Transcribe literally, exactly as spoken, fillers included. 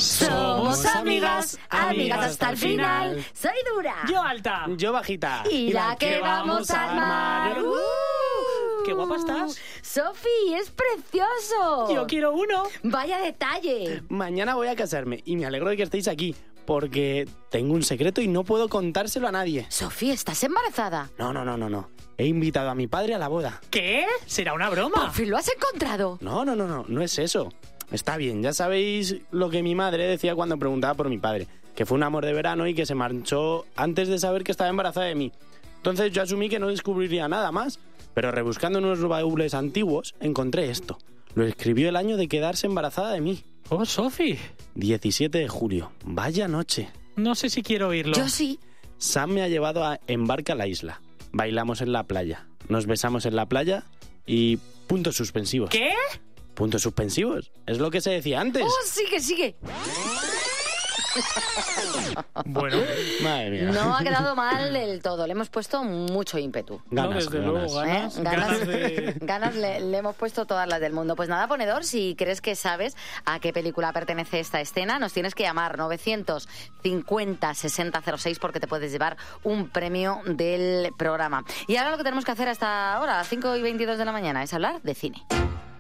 Somos amigas, amigas hasta el final. Soy Dura. Yo alta. Yo bajita. Y la que vamos a armar. ¡Uh! ¡Qué guapa estás! Sofi, es precioso. Yo quiero uno. Vaya detalle. Mañana voy a casarme y me alegro de que estéis aquí, porque tengo un secreto y no puedo contárselo a nadie. Sofi, ¿estás embarazada? No, no, no, no, no. He invitado a mi padre a la boda. ¿Qué? ¿Será una broma? ¿Por fin lo has encontrado? No, no, no, no, no es eso. Está bien, ya sabéis lo que mi madre decía cuando preguntaba por mi padre, que fue un amor de verano y que se marchó antes de saber que estaba embarazada de mí. Entonces yo asumí que no descubriría nada más, pero rebuscando en unos baúles antiguos encontré esto. Lo escribió el año de quedarse embarazada de mí. Oh, Sofi. diecisiete de julio. Vaya noche. No sé si quiero oírlo. Yo sí. Sam me ha llevado a, en barca a la isla. Bailamos en la playa. Nos besamos en la playa y puntos suspensivos. ¿Qué? Puntos suspensivos. Es lo que se decía antes. Oh, sigue, sigue. Bueno, Madre mía. No ha quedado mal del todo. Le hemos puesto mucho ímpetu. Ganas, no, desde ganas. luego, ganas. ¿Eh? Ganas, Ganas, de... ganas le, le hemos puesto todas las del mundo. Pues nada, ponedor, si crees que sabes a qué película pertenece esta escena, nos tienes que llamar novecientos cincuenta sesenta cero seis porque te puedes llevar un premio del programa. Y ahora lo que tenemos que hacer hasta ahora, a las cinco y veintidós de la mañana, es hablar de cine.